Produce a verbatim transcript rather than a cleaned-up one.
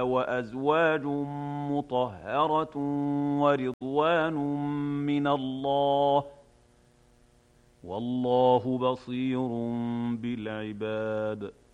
وأزواج مطهرة ورضوان من الله والله بصير بالعباد.